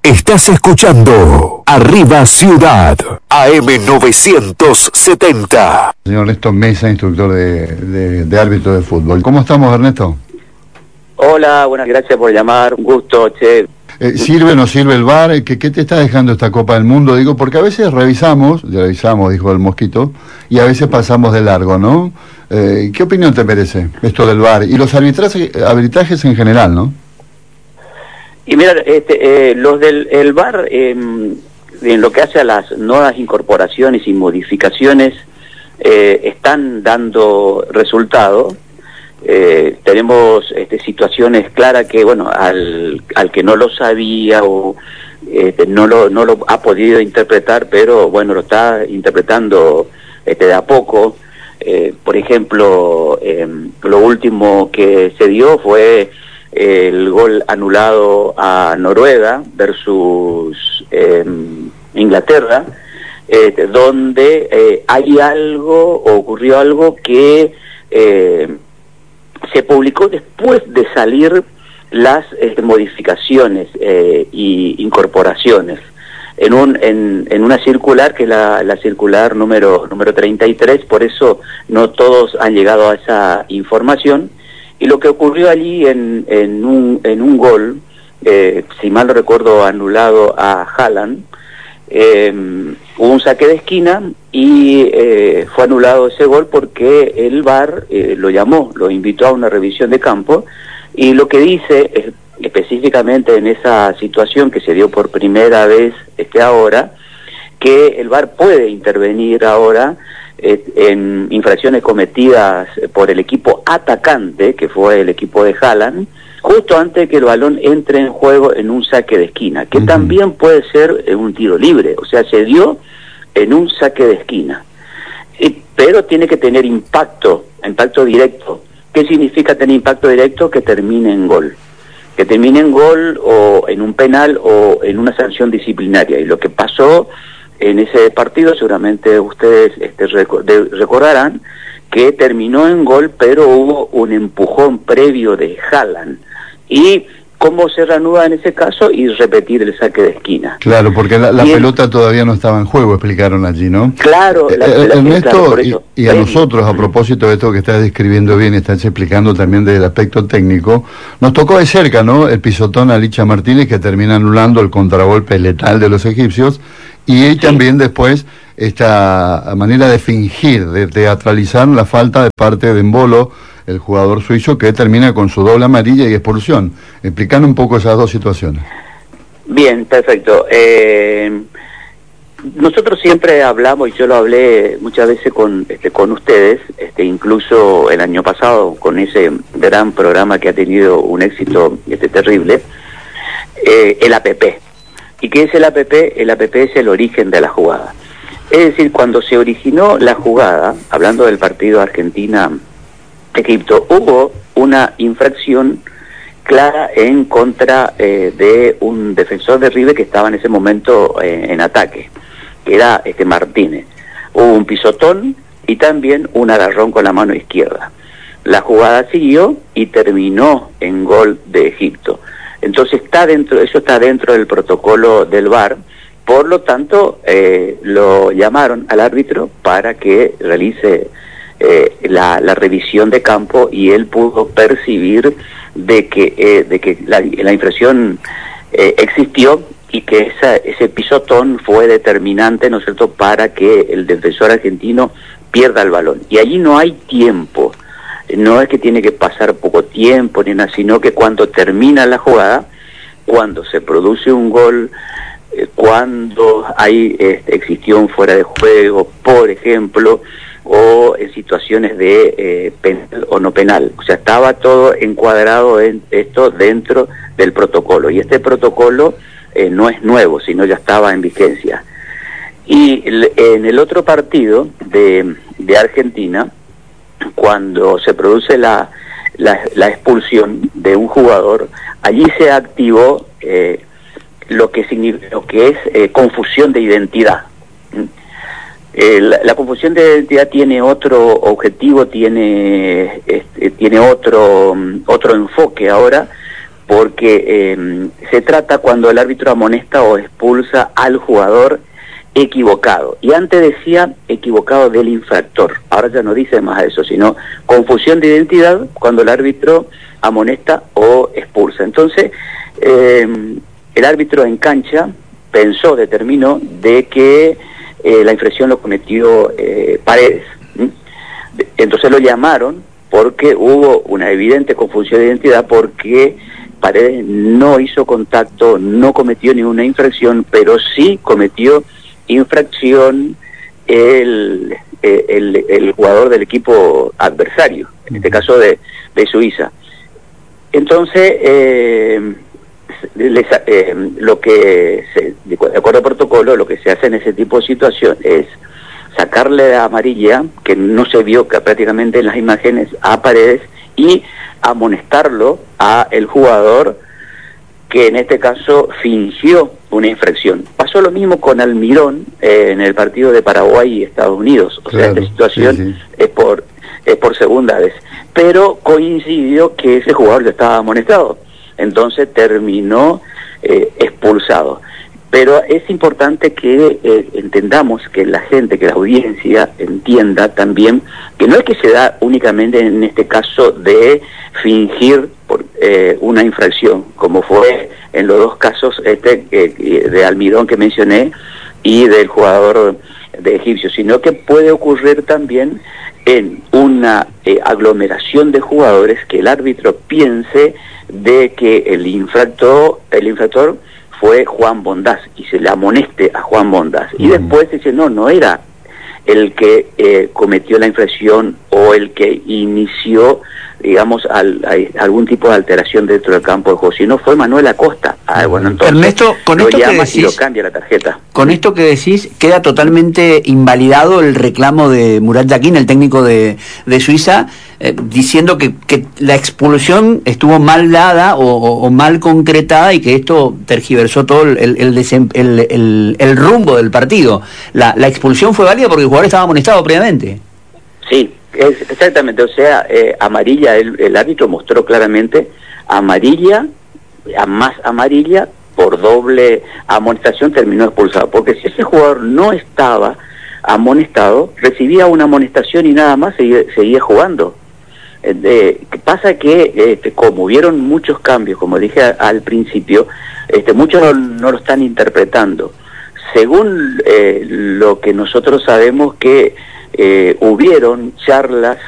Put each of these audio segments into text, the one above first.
Estás escuchando Arriba Ciudad, AM970. Señor Ernesto Mesa, instructor de árbitro de fútbol. ¿Cómo estamos, Ernesto? Hola, buenas, gracias por llamar, un gusto, che. ¿Sirve o no sirve el VAR? ¿Qué te está dejando esta Copa del Mundo? Digo, porque a veces revisamos, dijo el Mosquito, y a veces pasamos de largo, ¿no? ¿Qué opinión te merece esto del VAR? Y los arbitrajes en general, ¿no? Y mira, los del VAR, en lo que hace a las nuevas incorporaciones y modificaciones, están dando resultado. Tenemos situaciones claras que, bueno, al que no lo sabía o no lo ha podido interpretar, pero bueno, lo está interpretando de a poco. Por ejemplo, lo último que se dio fue el gol anulado a Noruega versus Inglaterra, donde hay algo, o ocurrió algo que se publicó después de salir las modificaciones y incorporaciones en una circular, que es la circular número 33, por eso no todos han llegado a esa información. Y lo que ocurrió allí en un gol, si mal no recuerdo, anulado a Haaland, hubo un saque de esquina y fue anulado ese gol porque el VAR lo invitó a una revisión de campo, y lo que dice específicamente en esa situación que se dio por primera vez ahora, que el VAR puede intervenir ahora en infracciones cometidas por el equipo atacante, que fue el equipo de Haaland, justo antes de que el balón entre en juego en un saque de esquina, que también puede ser un tiro libre, o sea, se dio en un saque de esquina, pero tiene que tener impacto directo. ¿Qué significa tener impacto directo? Que termine en gol, o en un penal o en una sanción disciplinaria. Y lo que pasó en ese partido, seguramente ustedes recordarán, que terminó en gol, pero hubo un empujón previo de Haaland. ¿Y cómo se reanuda en ese caso? Y repetir el saque de esquina. Claro, porque la pelota todavía no estaba en juego, explicaron allí, ¿no? Claro. Ernesto, claro, y a nosotros, a propósito de esto que estás describiendo bien, estás explicando también del aspecto técnico, nos tocó de cerca, ¿no?, el pisotón a Licha Martínez, que termina anulando el contragolpe letal de los egipcios, y también después esta manera de fingir, de teatralizar la falta de parte de Embolo, el jugador suizo, que termina con su doble amarilla y expulsión. Explicando un poco esas dos situaciones. Bien, perfecto. Nosotros siempre hablamos, y yo lo hablé muchas veces con ustedes, incluso el año pasado, con ese gran programa que ha tenido un éxito terrible, el APP. ¿Y qué es el APP? El APP es el origen de la jugada. Es decir, cuando se originó la jugada, hablando del partido Argentina-Egipto, hubo una infracción clara en contra de un defensor de River que estaba en ese momento en ataque, que era Martínez. Hubo un pisotón y también un agarrón con la mano izquierda. La jugada siguió y terminó en gol de Egipto. Entonces eso está dentro del protocolo del VAR. Por lo tanto, lo llamaron al árbitro para que realice la revisión de campo, y él pudo percibir de que la infracción existió, y que ese pisotón fue determinante, ¿no es cierto?, para que el defensor argentino pierda el balón. Y allí no hay tiempo, no es que tiene que pasar poco tiempo ni nada, sino que cuando termina la jugada, cuando se produce un gol, cuando existió un fuera de juego, por ejemplo, o en situaciones de penal o no penal. O sea, estaba todo encuadrado en esto dentro del protocolo, y este protocolo no es nuevo, sino ya estaba en vigencia. Y en el otro partido de Argentina, cuando se produce la expulsión de un jugador, allí se activó lo que es confusión de identidad. La confusión de identidad tiene otro objetivo, tiene otro enfoque ahora, porque se trata cuando el árbitro amonesta o expulsa al jugador equivocado. Y antes decía equivocado del infractor. Ahora ya no dice más eso, sino confusión de identidad cuando el árbitro amonesta o expulsa. Entonces, el árbitro en cancha determinó de que la infracción lo cometió Paredes. Entonces lo llamaron porque hubo una evidente confusión de identidad, porque Paredes no hizo contacto, no cometió ninguna infracción, pero sí cometió infracción el jugador del equipo adversario, en este caso de Suiza. Entonces, lo que de acuerdo al protocolo, lo que se hace en ese tipo de situación es sacarle la amarilla, que no se vio que prácticamente en las imágenes, a Paredes, y amonestarlo a el jugador que en este caso fingió una infracción. Pasó lo mismo con Almirón en el partido de Paraguay y Estados Unidos. O sea, esta situación es por segunda vez. Pero coincidió que ese jugador ya estaba amonestado. Entonces terminó expulsado. Pero es importante que entendamos, que la gente, que la audiencia entienda también que no es que se da únicamente en este caso de fingir una infracción, como fue en los dos casos de Almirón que mencioné y del jugador de Egipcio, sino que puede ocurrir también en una aglomeración de jugadores que el árbitro piense de que el infractor fue Juan Bondás y se le amoneste a Juan Bondás. Y después dice, no era el que cometió la infracción o el que inició, digamos, algún tipo de alteración dentro del campo de juego, sino fue Manuel Acosta. Bueno, entonces Ernesto, con esto que decís, y lo cambia la tarjeta. Con esto que decís, queda totalmente invalidado el reclamo de Murat Yakin, el técnico de Suiza, diciendo que la expulsión estuvo mal dada o mal concretada y que esto tergiversó todo el rumbo del partido. La expulsión fue válida porque el jugador estaba amonestado previamente. Sí, exactamente. O sea, amarilla, el árbitro mostró claramente amarilla, más amarilla, por doble amonestación terminó expulsado. Porque si ese jugador no estaba amonestado, recibía una amonestación y nada más seguía jugando. Pasa que como hubieron muchos cambios, como dije al principio, muchos no lo están interpretando. Según lo que nosotros sabemos, que hubieron charlas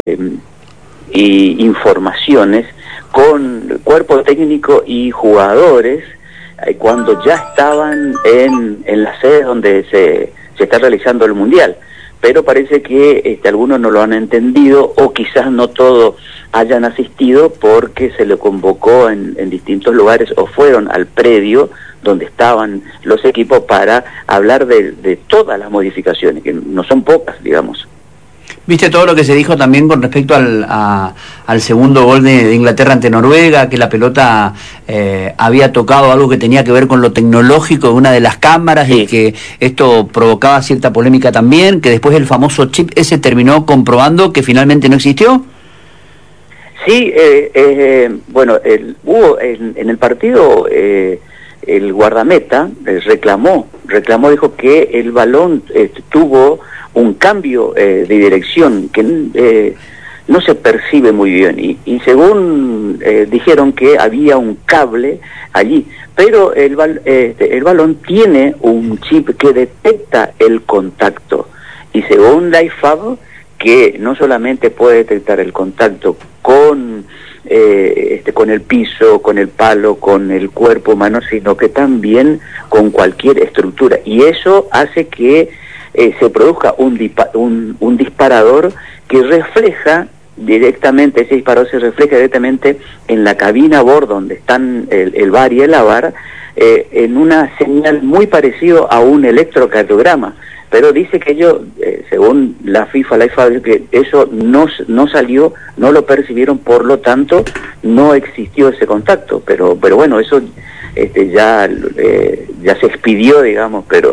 y informaciones con cuerpo técnico y jugadores cuando ya estaban en la sede donde se está realizando el Mundial. Pero parece que algunos no lo han entendido, o quizás no todos hayan asistido, porque se le convocó en distintos lugares o fueron al predio donde estaban los equipos para hablar de todas las modificaciones, que no son pocas, digamos. ¿Viste todo lo que se dijo también con respecto al segundo gol de Inglaterra ante Noruega, que la pelota había tocado algo que tenía que ver con lo tecnológico de una de las cámaras, sí, y que esto provocaba cierta polémica también, que después el famoso chip ese terminó comprobando que finalmente no existió? Sí, bueno, hubo en el partido el guardameta reclamó, dijo que el balón tuvo un cambio de dirección que no se percibe muy bien, y según dijeron que había un cable allí, pero el balón tiene un chip que detecta el contacto, y según la IFAB, que no solamente puede detectar el contacto con el piso, con el palo, con el cuerpo humano, sino que también con cualquier estructura, y eso hace que se produzca un disparador que refleja directamente, ese disparador se refleja directamente en la cabina a bordo donde están el VAR y el AVAR, en una señal muy parecido a un electrocardiograma. Pero dice que ellos, según la FIFA, la IFAB, que eso no salió, no lo percibieron, por lo tanto no existió ese contacto. Pero bueno, eso ya se expidió, digamos, pero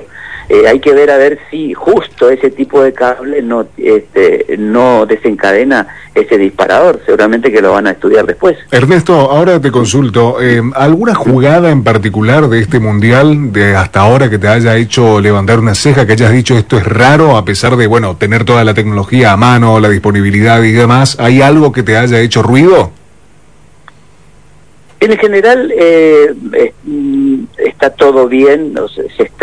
Hay que ver a ver si justo ese tipo de cable no desencadena ese disparador. Seguramente que lo van a estudiar después. Ernesto, ahora te consulto, ¿alguna jugada en particular de este mundial, de hasta ahora, que te haya hecho levantar una ceja, que hayas dicho esto es raro, a pesar de, bueno, tener toda la tecnología a mano, la disponibilidad y demás? ¿Hay algo que te haya hecho ruido? En general está todo bien, o sea, se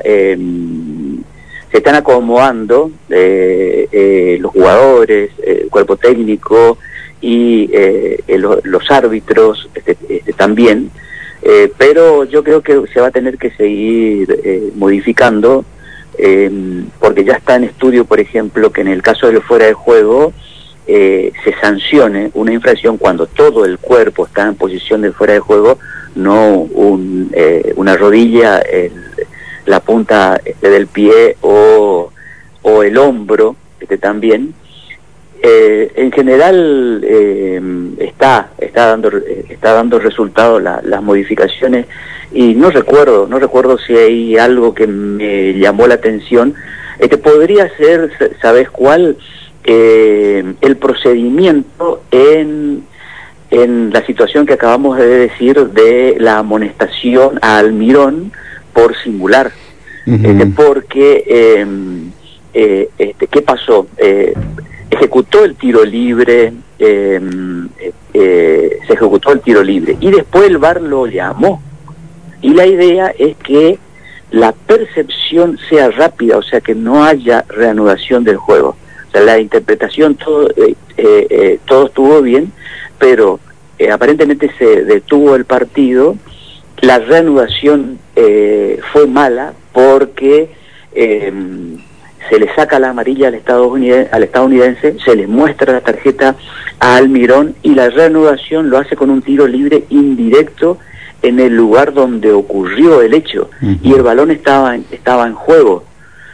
están acomodando los jugadores, el cuerpo técnico y los árbitros también, pero yo creo que se va a tener que seguir modificando, porque ya está en estudio, por ejemplo, que en el caso de fuera de juego se sancione una infracción cuando todo el cuerpo está en posición de fuera de juego, no una rodilla, la punta del pie o el hombro también. En general está dando resultado las modificaciones, y no recuerdo si hay algo que me llamó la atención. Podría ser, ¿sabes cuál? El procedimiento en la situación que acabamos de decir de la amonestación a Almirón por simular. Porque ¿qué pasó? Ejecutó el tiro libre, se ejecutó el tiro libre y después el VAR lo llamó, y la idea es que la percepción sea rápida, o sea, que no haya reanudación del juego. La interpretación, todo estuvo bien, pero aparentemente se detuvo el partido. La reanudación fue mala porque se le saca la amarilla al estadounidense, se le muestra la tarjeta a Almirón, y la reanudación lo hace con un tiro libre indirecto en el lugar donde ocurrió el hecho, y el balón estaba en juego.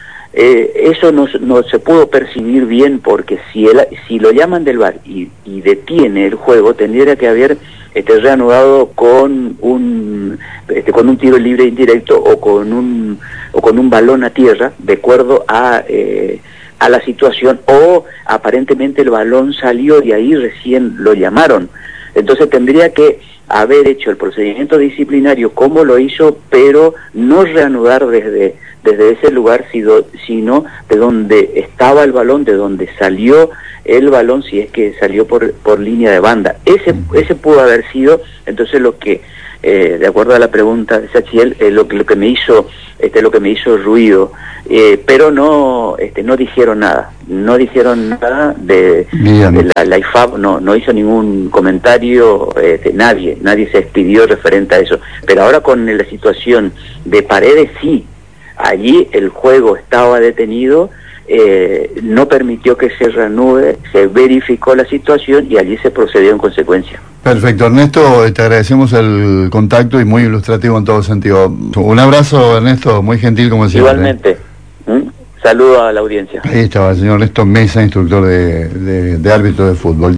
Eso no se pudo percibir bien, porque si lo llaman del VAR y detiene el juego, tendría que haber reanudado con un tiro libre indirecto o con un balón a tierra, de acuerdo a la situación, o aparentemente el balón salió y ahí recién lo llamaron. Entonces tendría que haber hecho el procedimiento disciplinario como lo hizo, pero no reanudar desde ese lugar, sino de donde estaba el balón, de donde salió el balón, si es que salió por línea de banda. Ese pudo haber sido, entonces, lo que, de acuerdo a la pregunta de Sachiel, lo que me hizo ruido, pero no dijeron nada. No dijeron nada de la IFAB, no hizo ningún comentario, nadie se expidió referente a eso. Pero ahora con la situación de Paredes, sí, allí el juego estaba detenido, no permitió que se reanude, se verificó la situación y allí se procedió en consecuencia. Perfecto, Ernesto, te agradecemos el contacto y muy ilustrativo en todo sentido. Un abrazo, Ernesto, muy gentil como siempre. Igualmente. Saludo a la audiencia. Ahí estaba el señor Ernesto Mesa, instructor de árbitro de fútbol.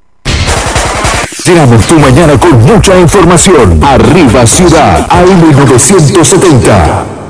Llegamos tu mañana con mucha información. Arriba Ciudad, AM970.